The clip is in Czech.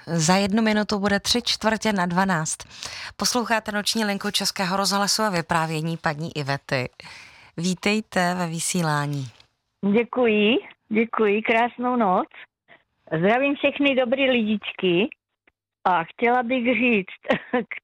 Za 1 minutu bude 3/4 na 12. Posloucháte noční linku Českého rozhlasu a vyprávění paní Ivety. Vítejte ve vysílání. Děkuji, krásnou noc. Zdravím všechny dobrý lidičky a chtěla bych říct k